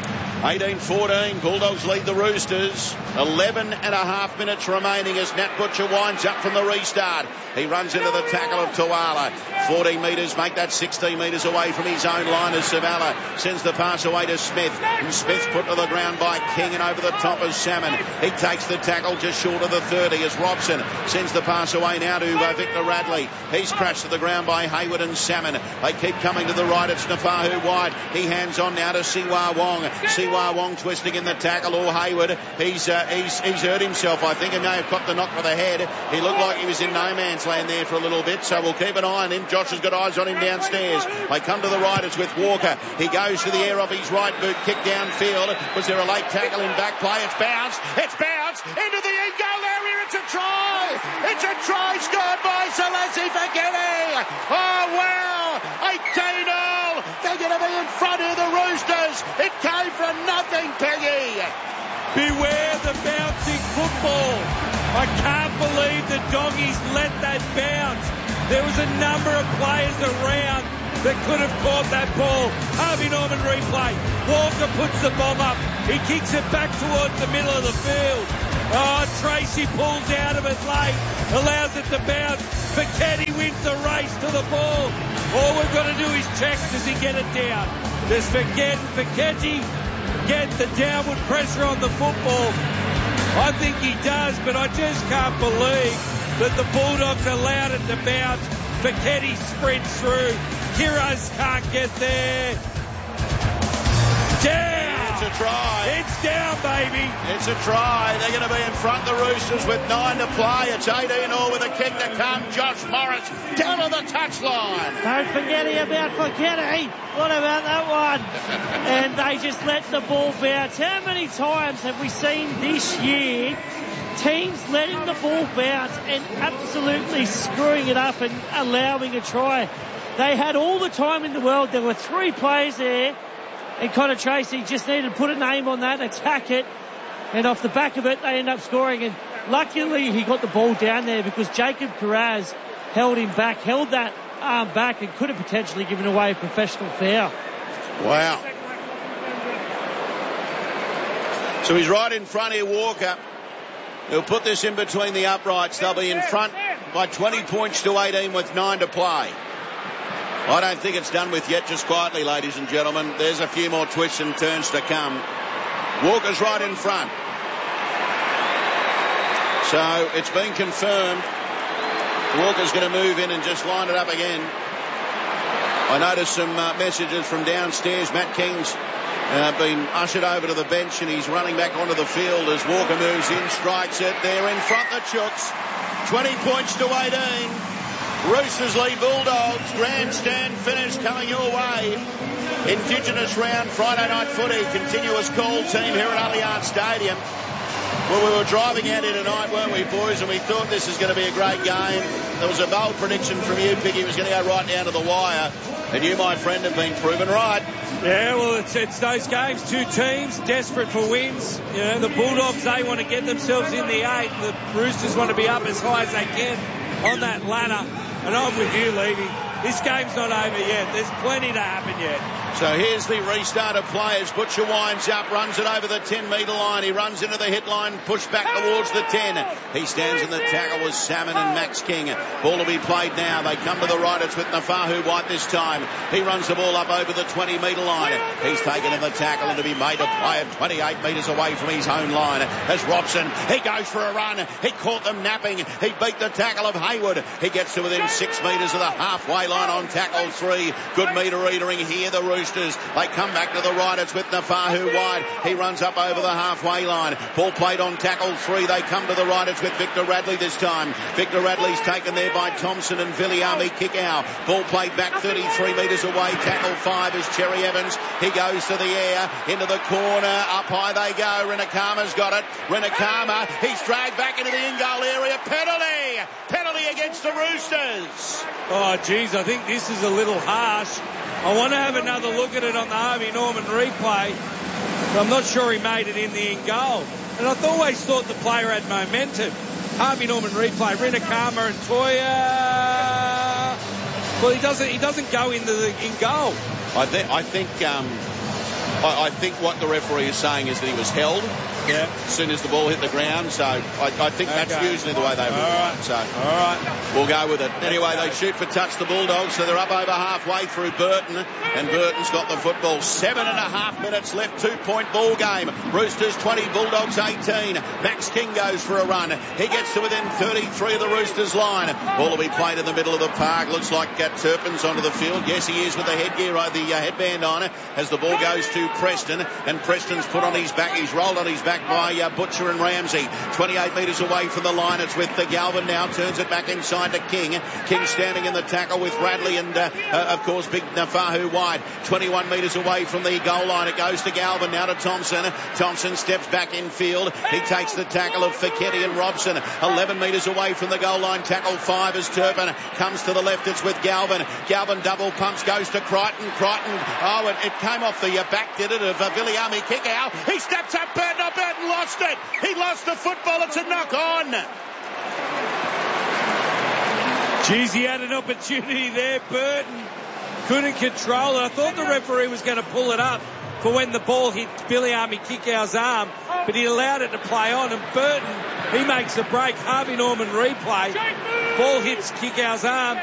18-14, Bulldogs lead the Roosters. 11 and a half minutes remaining as Nat Butcher winds up from the restart. He runs into the tackle of Tuala. 14 metres, make that 16 metres away from his own line as Savala sends the pass away to Smith. And Smith's put to the ground by King and over the top of Salmon. He takes the tackle just short of the 30 as Robson sends the pass away now to Victor Radley. He's crashed to the ground by Hayward and Salmon. They keep coming to the right. It's Nafahu wide. He hands on now to Siwa Wong. Siwa Wong twisting in the tackle, or Hayward. He's hurt himself, I think. He may have caught the knock for the head. He looked like he was in no man's land there for a little bit, so we'll keep an eye on him. Josh has got eyes on him downstairs. They come to the right. It's with Walker. He goes to the air off his right boot, kick downfield. Was there a late tackle in back play? It's bounced. It's bounced into the end goal area. It's a try. It's a try scored by Salesi Fakeni. Oh, wow. 18-0. They're going to be in front of the Roosters. It came from nothing, Peggy. Beware the bouncing football. I can't believe the Doggies let that bounce. There was a number of players around that could have caught that ball. Harvey Norman replay. Walker puts the bomb up. He kicks it back towards the middle of the field. Oh, Tracy pulls out of it late, allows it to bounce. Fakeni wins the race to the ball. All we've got to do is check, does he get it down? Does Fakeni get the downward pressure on the football? I think he does, but I just can't believe that the Bulldogs allowed it to bounce. Fakeni sprints through. Kiraz can't get there. Down! It's a try. It's down, baby. It's a try. They're going to be in front of the Roosters with 9 to play. It's 18-all with a kick to come. Josh Morris down on the touchline. Don't forget about Fakeni. What about that one? And they just let the ball bounce. How many times have we seen this year teams letting the ball bounce and absolutely screwing it up and allowing a try? They had all the time in the world. There were 3 players there, and Connor Tracy just needed to put a name on that, attack it, and off the back of it, they end up scoring. And luckily, he got the ball down there because Jacob Kiraz held him back, held that arm back, and could have potentially given away a professional foul. Wow. So he's right in front here, Walker. He'll put this in between the uprights. They'll be in front by 20 points to 18 with 9 to play. I don't think it's done with yet. Just quietly, ladies and gentlemen. There's a few more twists and turns to come. Walker's right in front. So it's been confirmed. Walker's going to move in and just line it up again. I noticed some messages from downstairs. Matt King's been ushered over to the bench and he's running back onto the field as Walker moves in, strikes it. They're in front, the Chooks. 20 points to 18. Roosters lead Bulldogs. Grandstand finish coming your way. Indigenous round, Friday night footy. Continuous call team here at Allianz Stadium. Well, we were driving out here tonight, weren't we, boys? And we thought this was going to be a great game. There was a bold prediction from you, Piggy. It was going to go right down to the wire. And you, my friend, have been proven right. Yeah, well, it's those games. Two teams desperate for wins. You know, the Bulldogs, they want to get themselves in the 8. The Roosters want to be up as high as they can on that ladder. And I'm with you, Levy. This game's not over yet. There's plenty to happen yet. So here's the restart of players. Butcher winds up, runs it over the 10-metre line. He runs into the hit line, pushed back towards the 10. He stands in the tackle with Salmon and Max King. Ball to be played now. They come to the right. It's with Nafahu White this time. He runs the ball up over the 20-metre line. He's taken in the tackle and to be made to play at 28 metres away from his own line. As Robson, he goes for a run. He caught them napping. He beat the tackle of Hayward. He gets to within 6 metres of the halfway line on tackle 3. Good metre readering here, the Roosters. They come back to the right. It's with Nafahu White. He runs up over the halfway line. Ball played on tackle 3. They come to the right. It's with Victor Radley this time. Victor Radley's taken there by Thompson and Viliami Kikau. Ball played back 33 metres away. Tackle 5 is Cherry Evans. He goes to the air, into the corner. Up high they go. Renakama's got it. Renakama, he's dragged back into the in-goal area. Penalty! Penalty against the Roosters. Oh, geez, I think this is a little harsh. I want to have another look at it on the Harvey Norman replay. But I'm not sure he made it in the in-goal. And I always thought the player had momentum. Harvey Norman replay, Renakama and Toya. Well, he doesn't go into the in-goal. I think what the referee is saying is that he was held as soon as the ball hit the ground. So I think that's usually the way they rule. All right. So we'll go with it. Anyway, they shoot for touch, the Bulldogs, so they're up over halfway through Burton, and Burton's got the football. 7.5 minutes left, 2-point ball game. Roosters 20, Bulldogs 18. Max King goes for a run. He gets to within 33 of the Roosters line. Ball will be played in the middle of the park. Looks like Turpin's onto the field. Yes, he is with the headgear, the headband on it, as the ball goes to Preston, and Preston's put on his back. He's rolled on his back by Butcher and Ramsey. 28 metres away from the line. It's with Galvin now. Turns it back inside to King. King standing in the tackle with Radley and, of course, big Nafahu White. 21 metres away from the goal line. It goes to Galvin. Now to Thompson. Thompson steps back in field. He takes the tackle of Fiketti and Robson. 11 metres away from the goal line. Tackle 5 as Turpin comes to the left. It's with Galvin. Galvin double pumps. Goes to Crichton. It came off the back, did it, of Viliami Kikau. He steps up. Burton lost it. He lost the football. It's a knock on. Geez, he had an opportunity there. Burton couldn't control it. I thought the referee was going to pull it up for when the ball hit Viliami Kikau's arm, but he allowed it to play on, and Burton, he makes a break. Harvey Norman replay. Ball hits Kikau's arm.